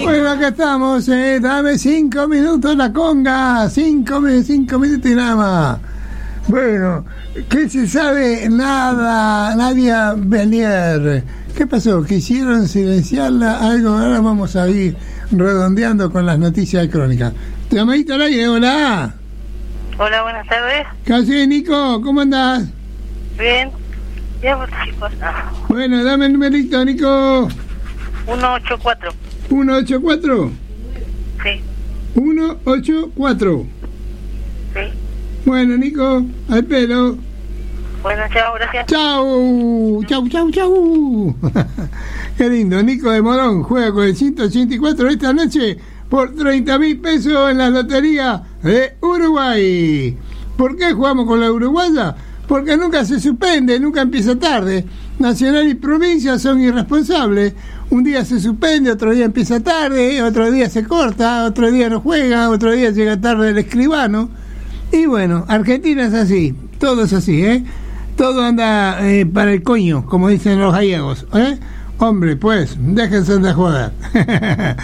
Bueno, acá estamos, dame 5 minutos la conga, 5 minutos y nada más. Bueno, ¿qué se sabe? Nada, Nadia Belier. ¿Qué pasó? ¿Quisieron silenciarla? Algo, ahora vamos a ir redondeando con las noticias de Crónica. Llamadita al aire, hola. Hola, buenas tardes. ¿Qué haces, Nico? ¿Cómo andás? Bien. Ya, chicos. Bueno, dame el numerito, Nico. 184. 184. Sí. 184. Sí. Bueno, Nico, al pelo. Bueno, chao, gracias. Chau. Qué lindo. Nico de Morón juega con el 184 esta noche por 30.000 pesos en la lotería de Uruguay. ¿Por qué jugamos con la uruguaya? Porque nunca se suspende, nunca empieza tarde. Nacional y provincia son irresponsables. Un día se suspende, otro día empieza tarde, otro día se corta, otro día no juega, otro día llega tarde el escribano. Y bueno, Argentina es así, todo es así, ¿eh? Todo anda para el coño, como dicen los gallegos, ¿eh? Hombre, pues, déjense de joder.